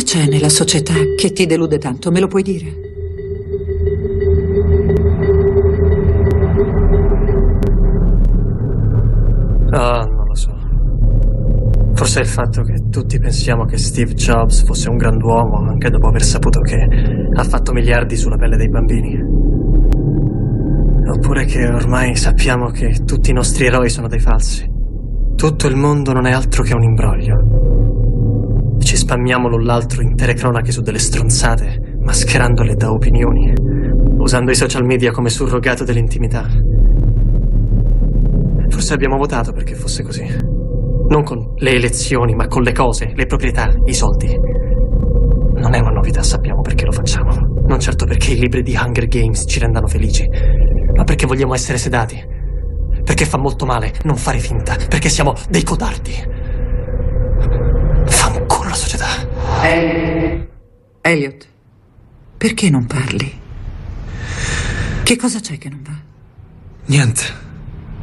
c'è nella società che ti delude tanto? Me lo puoi dire? Non lo so. Forse è il fatto che tutti pensiamo che Steve Jobs fosse un grand'uomo anche dopo aver saputo che ha fatto miliardi sulla pelle dei bambini. Oppure che ormai sappiamo che tutti i nostri eroi sono dei falsi. Tutto il mondo non è altro che un imbroglio. Ci spammiamo l'un l'altro intere cronache su delle stronzate, mascherandole da opinioni, usando i social media come surrogato dell'intimità. Forse abbiamo votato perché fosse così. Non con le elezioni, ma con le cose, le proprietà, i soldi. Non è una novità, sappiamo perché lo facciamo. Non certo perché i libri di Hunger Games ci rendano felici, ma perché vogliamo essere sedati. Perché fa molto male non fare finta, perché siamo dei codardi. Fanculo la società. Elliot, perché non parli? Che cosa c'è che non va? Niente.